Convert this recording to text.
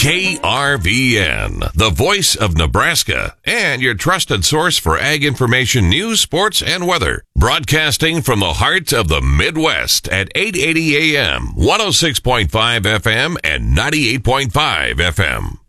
KRVN, the voice of Nebraska, and your trusted source for ag information, news, sports, and weather. Broadcasting from the heart of the Midwest at 880 AM, 106.5 FM, and 98.5 FM.